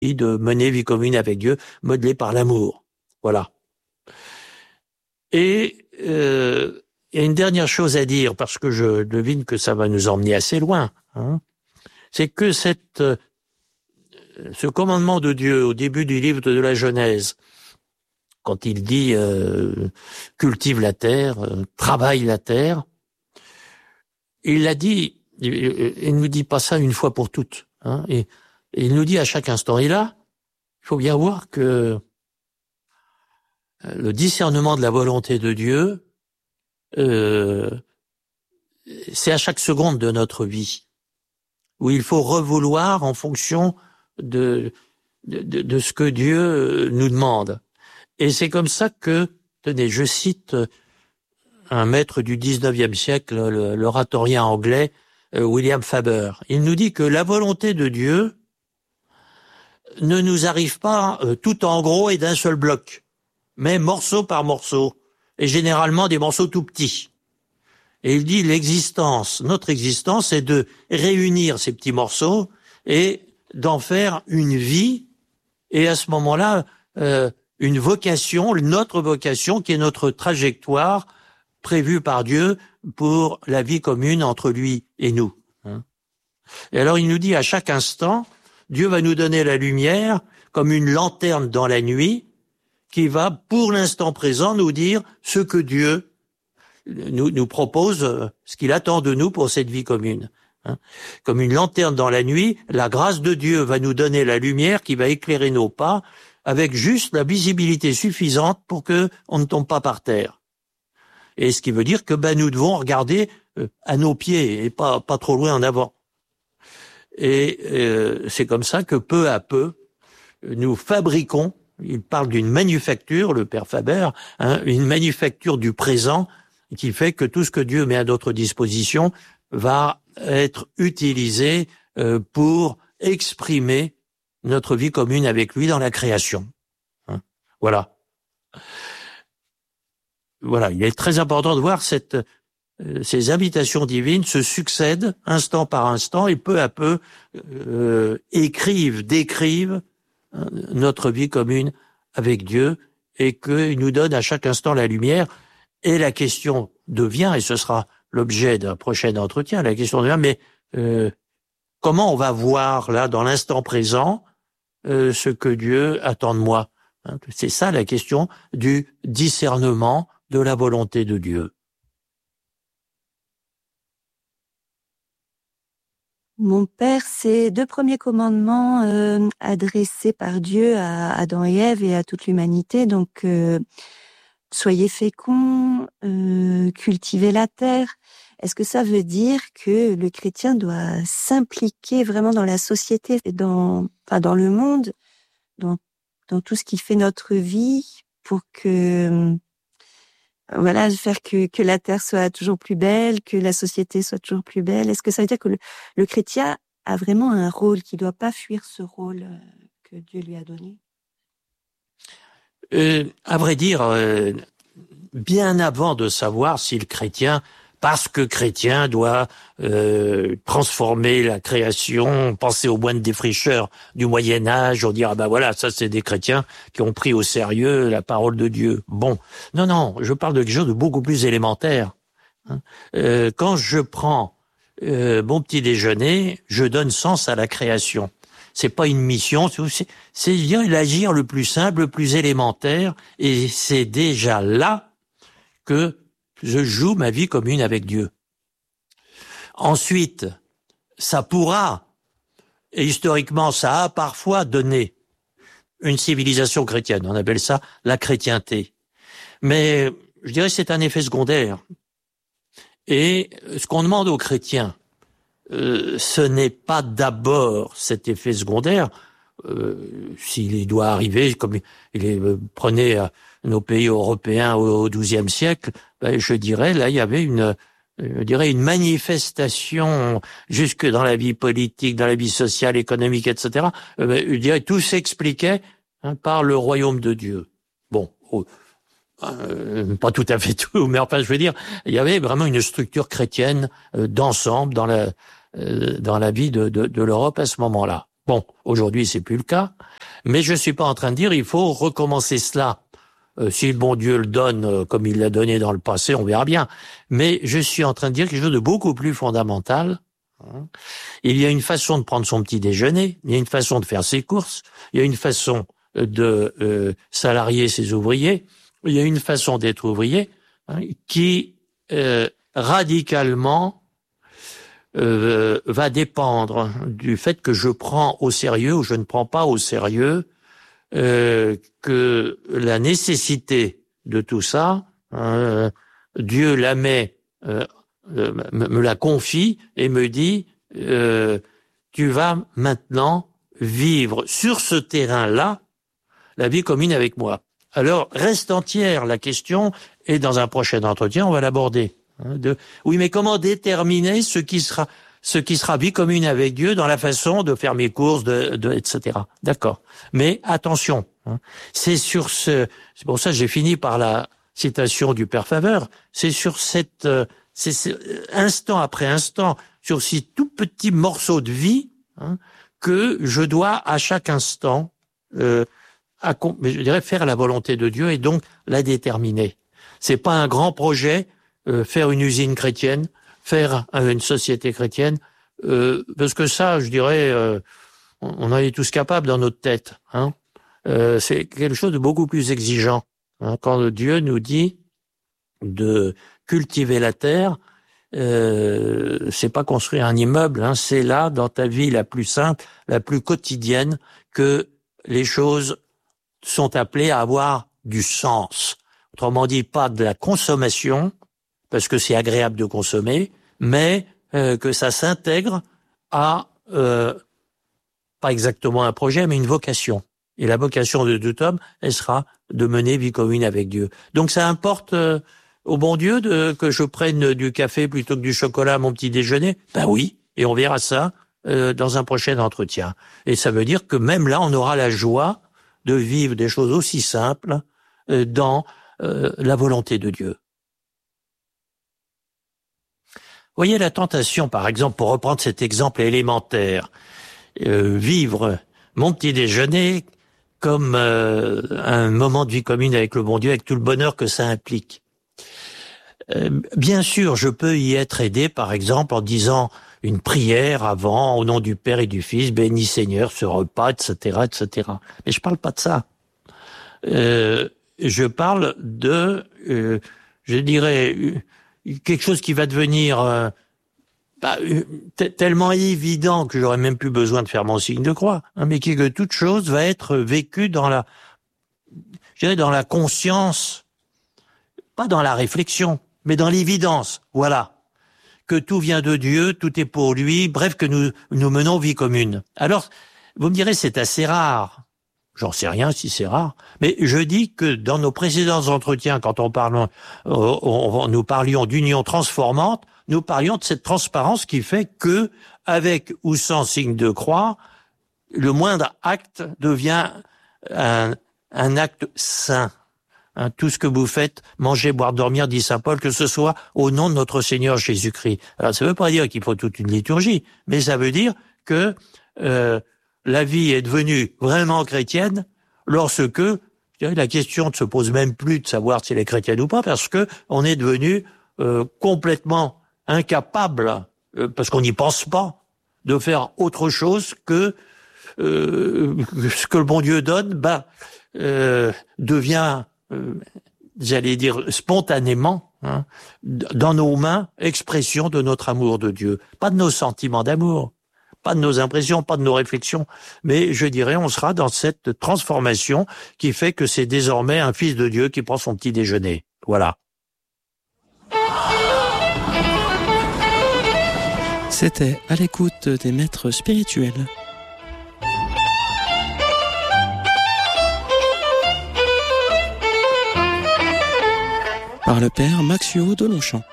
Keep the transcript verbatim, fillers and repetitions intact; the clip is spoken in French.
de mener vie commune avec Dieu, modelée par l'amour. Voilà. Et euh, il y a une dernière chose à dire, parce que je devine que ça va nous emmener assez loin, hein, c'est que cette, euh, ce commandement de Dieu au début du livre de la Genèse, quand il dit euh, « cultive la terre, euh, travaille la terre », il l'a dit, il ne nous dit pas ça une fois pour toutes, hein, et, et il nous dit à chaque instant. Et là, il faut bien voir que le discernement de la volonté de Dieu, euh, c'est à chaque seconde de notre vie, où il faut revouloir en fonction de, de, de, de ce que Dieu nous demande. Et c'est comme ça que, tenez, je cite un maître du dix-neuvième siècle, l'oratorien anglais, William Faber. Il nous dit que la volonté de Dieu ne nous arrive pas tout en gros et d'un seul bloc, mais morceau par morceau, et généralement des morceaux tout petits. Et il dit l'existence, notre existence, est de réunir ces petits morceaux et d'en faire une vie, et à ce moment-là, euh, une vocation, notre vocation, qui est notre trajectoire prévue par Dieu pour la vie commune entre lui et nous. Et alors il nous dit à chaque instant, Dieu va nous donner la lumière comme une lanterne dans la nuit qui va, pour l'instant présent, nous dire ce que Dieu nous, nous propose, ce qu'il attend de nous pour cette vie commune. Comme une lanterne dans la nuit, la grâce de Dieu va nous donner la lumière qui va éclairer nos pas avec juste la visibilité suffisante pour que on ne tombe pas par terre. Et ce qui veut dire que ben nous devons regarder euh, à nos pieds et pas pas trop loin en avant. Et euh, c'est comme ça que peu à peu nous fabriquons. Il parle d'une manufacture, le père Faber, hein, une manufacture du présent qui fait que tout ce que Dieu met à notre disposition va être utilisé euh, pour exprimer notre vie commune avec lui dans la création. Hein, voilà. Voilà, il est très important de voir cette, euh, ces invitations divines se succèdent instant par instant et peu à peu euh, écrivent, décrivent euh, notre vie commune avec Dieu et qu'il nous donne à chaque instant la lumière. Et la question devient, et ce sera l'objet d'un prochain entretien, la question devient, mais euh, comment on va voir là, dans l'instant présent, euh, ce que Dieu attend de moi, hein, c'est ça la question du discernement de la volonté de Dieu. Mon père, ces deux premiers commandements euh, adressés par Dieu à Adam et Ève et à toute l'humanité, donc euh, soyez féconds, euh, cultivez la terre. Est-ce que ça veut dire que le chrétien doit s'impliquer vraiment dans la société, dans, enfin dans le monde, dans, dans tout ce qui fait notre vie, pour que voilà, faire que, que la terre soit toujours plus belle, que la société soit toujours plus belle? Est-ce que ça veut dire que le, le chrétien a vraiment un rôle, qu'il ne doit pas fuir ce rôle que Dieu lui a donné? euh, À vrai dire, euh, bien avant de savoir si le chrétien, parce que chrétien, doit euh, transformer la création, penser aux moines défricheurs du Moyen-Âge, on dira, ah ben voilà, ça c'est des chrétiens qui ont pris au sérieux la parole de Dieu. Bon, non, non, je parle de quelque chose de beaucoup plus élémentaire. Hein. Euh, quand je prends euh, mon petit déjeuner, je donne sens à la création. C'est pas une mission, c'est, c'est bien l'agir le plus simple, le plus élémentaire, et c'est déjà là que je joue ma vie commune avec Dieu. Ensuite, ça pourra, et historiquement, ça a parfois donné une civilisation chrétienne. On appelle ça la chrétienté. Mais je dirais que c'est un effet secondaire. Et ce qu'on demande aux chrétiens, euh, ce n'est pas d'abord cet effet secondaire. Euh, s'il doit arriver, comme il est, euh, prenez euh, nos pays européens au douzième siècle, ben, je dirais, là, il y avait une, je dirais, une manifestation jusque dans la vie politique, dans la vie sociale, économique, et cetera. Euh, je dirais, tout s'expliquait hein, par le royaume de Dieu. Bon, oh, euh, pas tout à fait tout, mais enfin, je veux dire, il y avait vraiment une structure chrétienne euh, d'ensemble dans la, euh, dans la vie de, de, de l'Europe à ce moment-là. Bon, aujourd'hui, c'est plus le cas, mais je suis pas en train de dire il faut recommencer cela. Euh, si le bon Dieu le donne euh, comme il l'a donné dans le passé, on verra bien. Mais je suis en train de dire quelque chose de beaucoup plus fondamental. Hein. Il y a une façon de prendre son petit déjeuner, il y a une façon de faire ses courses, il y a une façon de euh, salarier ses ouvriers, il y a une façon d'être ouvrier hein, qui euh, radicalement euh, va dépendre du fait que je prends au sérieux ou je ne prends pas au sérieux euh, que la nécessité de tout ça, euh, Dieu la met, euh, me, me la confie et me dit euh, tu vas maintenant vivre sur ce terrain-là la vie commune avec moi. Alors, reste entière la question, et dans un prochain entretien, on va l'aborder. Hein, de, oui, mais comment déterminer ce qui sera, ce qui sera vie commune avec Dieu dans la façon de faire mes courses, de, de et cetera. D'accord. Mais attention, hein, c'est sur ce, c'est pour ça que j'ai fini par la citation du Père Faveur. C'est sur cette, euh, c'est, c'est instant après instant, sur ces tout petits morceaux de vie hein, que je dois à chaque instant. Euh, À, mais je dirais faire la volonté de Dieu et donc la déterminer. C'est pas un grand projet, euh, faire une usine chrétienne, faire une société chrétienne, euh, parce que ça, je dirais, euh, on en est tous capables dans notre tête. Hein. Euh, c'est quelque chose de beaucoup plus exigeant. Hein. Quand Dieu nous dit de cultiver la terre, euh, c'est pas construire un immeuble, hein, c'est là, dans ta vie la plus simple, la plus quotidienne, que les choses sont appelés à avoir du sens. Autrement dit, pas de la consommation, parce que c'est agréable de consommer, mais euh, que ça s'intègre à, euh, pas exactement un projet, mais une vocation. Et la vocation de tout homme, elle sera de mener vie commune avec Dieu. Donc ça importe euh, au bon Dieu de, que je prenne du café plutôt que du chocolat à mon petit déjeuner? Ben oui, et on verra ça euh, dans un prochain entretien. Et ça veut dire que même là, on aura la joie de vivre des choses aussi simples euh, dans euh, la volonté de Dieu. Voyez la tentation, par exemple, pour reprendre cet exemple élémentaire, euh, vivre mon petit déjeuner comme euh, un moment de vie commune avec le bon Dieu, avec tout le bonheur que ça implique. Euh, bien sûr, je peux y être aidé, par exemple, en disant une prière avant, au nom du Père et du Fils, bénis Seigneur ce repas, et cetera, et cetera. Mais je parle pas de ça. Euh, je parle de, euh, je dirais, quelque chose qui va devenir euh, bah, t- tellement évident que j'aurais même plus besoin de faire mon signe de croix, hein, mais qui, que toute chose va être vécue dans la, je dirais, dans la conscience, pas dans la réflexion, mais dans l'évidence. Voilà. Que tout vient de Dieu, tout est pour lui, bref, que nous, nous menons vie commune. Alors, vous me direz, c'est assez rare. J'en sais rien si c'est rare. Mais je dis que dans nos précédents entretiens, quand on parle, on, on, nous parlions d'union transformante, nous parlions de cette transparence qui fait que, avec ou sans signe de croix, le moindre acte devient un, un acte saint. Hein, tout ce que vous faites, manger, boire, dormir, dit saint Paul, que ce soit au nom de notre Seigneur Jésus-Christ. Alors, ça ne veut pas dire qu'il faut toute une liturgie, mais ça veut dire que euh, la vie est devenue vraiment chrétienne lorsque la question ne se pose même plus de savoir si elle est chrétienne ou pas, parce que on est devenu euh, complètement incapable, euh, parce qu'on n'y pense pas, de faire autre chose que euh, ce que le bon Dieu donne, bah, euh, devient Euh, j'allais dire spontanément, hein, dans nos mains, expression de notre amour de Dieu. Pas de nos sentiments d'amour, pas de nos impressions, pas de nos réflexions, mais je dirais on sera dans cette transformation qui fait que c'est désormais un fils de Dieu qui prend son petit déjeuner. Voilà. C'était à l'écoute des maîtres spirituels. Par le père Maxio Dononchamp.